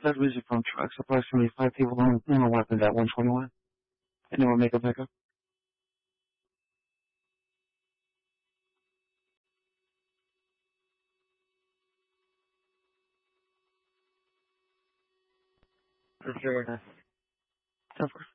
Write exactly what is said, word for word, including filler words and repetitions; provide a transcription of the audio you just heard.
That was from trucks. Approximately five people on a weapons at one twenty-one. Anyone make a pickup? For sure enough. Of course.